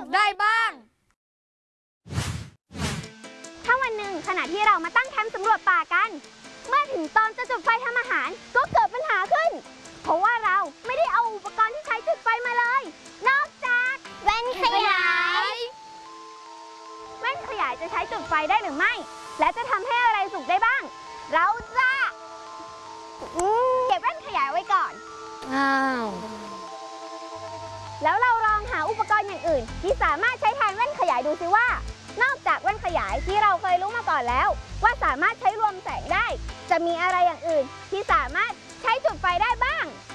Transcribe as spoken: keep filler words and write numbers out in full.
กได้บ้างถ้าวันหนึ่งขณะที่เรามาตั้งแคมป์สำรวจป่ากันเมื่อถึงตอนจะจุดไฟทำอาหารก็เกิดปัญหาขึ้นเพราะว่าเราไม่ได้เอาอุปกรณ์ที่ใช้จุดไฟมาเลยนอกจากแว่นขยายแว่นขยายจะใช้จุดไฟได้หรือไม่และจะทำให้อะไรสุกได้บ้างเราจะเก็บแว่นขยายไว้ก่อนอ้าวแล้วเราลองหาอุปกรณ์อย่างอื่นที่สามารถใช้แทนแว่นขยายดูสิว่านอกจากแว่นขยายที่เราเคยรู้มาก่อนแล้วว่าสามารถใช้รวมแสงได้จะมีอะไรอย่างอื่นที่สามารถใช้จุดไฟได้บ้าง